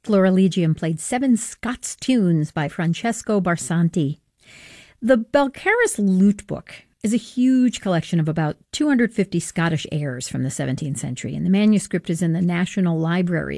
Florilegium played 7 Scots tunes by Francesco Barsanti. The Balcarres Lute Book is a huge collection of about 250 Scottish airs from the 17th century, and the manuscript is in the National Library